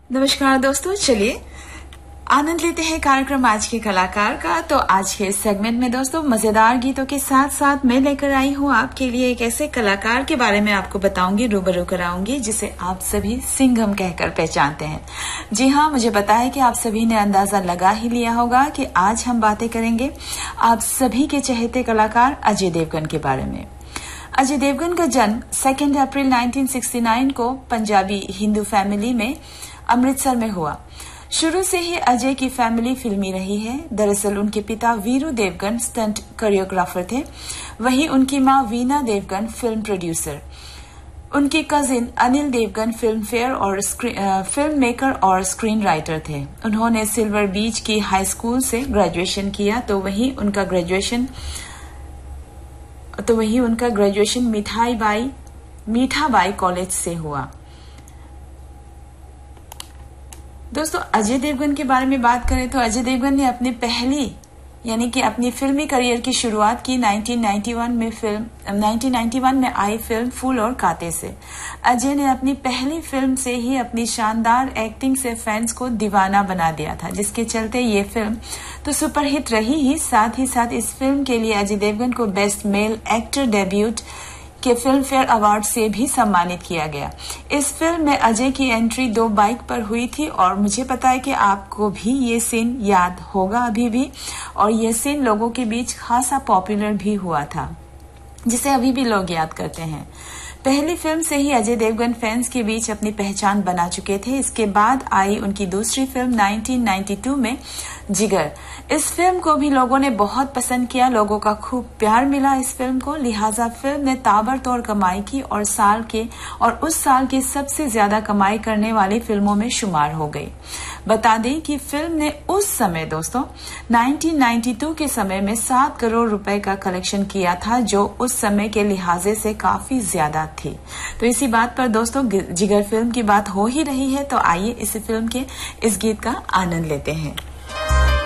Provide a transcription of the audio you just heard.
नमस्कार दोस्तों, चलिए आनंद लेते हैं कार्यक्रम आज के कलाकार का। तो आज के सेगमेंट में दोस्तों मजेदार गीतों के साथ साथ मैं लेकर आई हूँ आपके लिए एक ऐसे कलाकार के बारे में आपको बताऊंगी, रूबरू कराऊंगी, जिसे आप सभी सिंघम कहकर पहचानते हैं। जी हाँ, मुझे पता है कि आप सभी ने अंदाजा लगा ही लिया होगा कि आज हम बातें करेंगे आप सभी के चहेते कलाकार अजय देवगन के बारे में। अजय देवगन का जन्म 2 अप्रैल 1969 को पंजाबी हिंदू फैमिली में अमृतसर में हुआ। शुरू से ही अजय की फैमिली फिल्मी रही है। दरअसल उनके पिता वीरू देवगन स्टंट कोरियोग्राफर थे, वहीं उनकी मां वीना देवगन फिल्म प्रोड्यूसर। उनके cousin Anil Devgan film maker और स्क्रीन राइटर थे। उन्होंने सिल्वर बीच की हाई स्कूल से ग्रेजुएशन किया, तो वहीं उनका ग्रेजुएशन मीठाबाई कॉलेज से हुआ। दोस्तों अजय देवगन के बारे में बात करें तो अजय देवगन ने अपनी फिल्मी करियर की शुरुआत की 1991 में आई फिल्म फूल और कांटे से। अजय ने अपनी पहली फिल्म से ही अपनी शानदार एक्टिंग से फैंस को दीवाना बना दिया था, जिसके चलते ये फिल्म तो सुपरहिट रही ही साथ इस फिल्म के लिए अजय देवगन को बेस्ट मेल एक्टर डेब्यूट के फिल्म फेयर अवार्ड से भी सम्मानित किया गया। इस फिल्म में अजय की एंट्री 2 बाइक पर हुई थी और मुझे पता है कि आपको भी ये सीन याद होगा अभी भी, और ये सीन लोगों के बीच खासा पॉपुलर भी हुआ था, जिसे अभी भी लोग याद करते हैं। पहली फिल्म से ही अजय देवगन फैंस के बीच अपनी पहचान बना चुके थे। इसके बाद आई उनकी दूसरी फिल्म 1992 में जिगर। इस फिल्म को भी लोगों ने बहुत पसंद किया, लोगों का खूब प्यार मिला इस फिल्म को, लिहाजा फिल्म ने ताबड़तोड़ कमाई की और उस साल की सबसे ज्यादा कमाई करने वाली फिल्मों में शुमार हो गई। बता दें कि फिल्म ने उस समय दोस्तों 1992 के समय में 7 करोड़ रुपए का कलेक्शन किया था, जो उस समय के लिहाजे से काफी ज्यादा थी। तो इसी बात पर दोस्तों जिगर फिल्म की बात हो ही रही है, तो आइए इस फिल्म के इस गीत का आनंद लेते हैं।